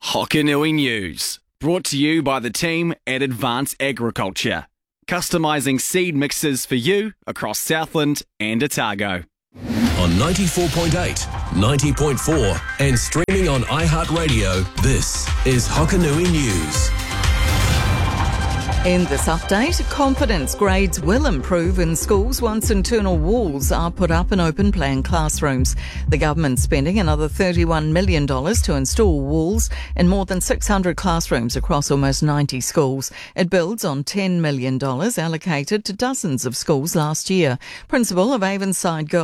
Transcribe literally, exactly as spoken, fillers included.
Hokanui News, brought to you by the team at Advance Agriculture, customising seed mixes for you across Southland and Otago. On ninety-four point eight, ninety point four and streaming on iHeartRadio, this is Hokanui News. In this update, confidence grades will improve in schools once internal walls are put up in open plan classrooms. The government's spending another thirty-one million dollars to install walls in more than six hundred classrooms across almost ninety schools. It builds on ten million dollars allocated to dozens of schools last year. Principal of Avonside Girls